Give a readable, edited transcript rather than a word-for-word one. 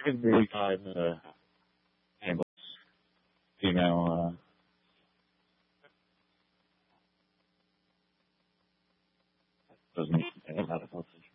35 angles, female. Doesn't make a lot of voltage.